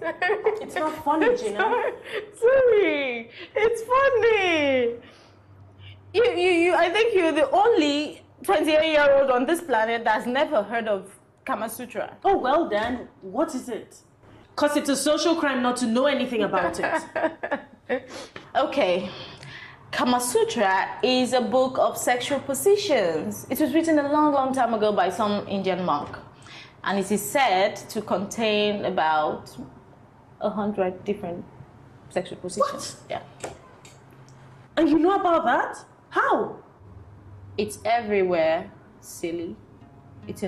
It's not funny, Gina. Sorry, it's funny. I think you're the only 28-year-old on this planet that's never heard of Kama Sutra. Oh, well then, what is it? Because it's a social crime not to know anything about it. Okay. Kama Sutra is a book of sexual positions. It was written a long, long time ago by some Indian monk. And it is said to contain about 100 different sexual positions. What? Yeah. And you know about that? How? It's everywhere, silly.